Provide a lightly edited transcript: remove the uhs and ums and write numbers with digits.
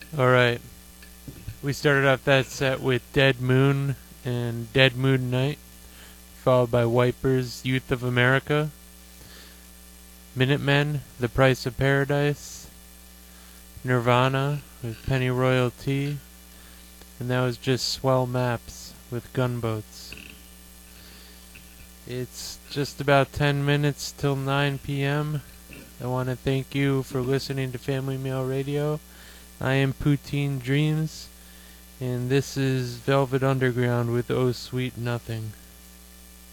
Alright, we started off that set with Dead Moon and Dead Moon Night, followed by Wipers, Youth of America, Minutemen, The Price of Paradise, Nirvana with Penny Royal Tea, and that was just Swell Maps with Gunboats. It's just about 10 minutes till 9 p.m. I want to thank you for listening to Family Mail Radio. I am Poutine Dreams, and this is Velvet Underground with Oh Sweet Nothing.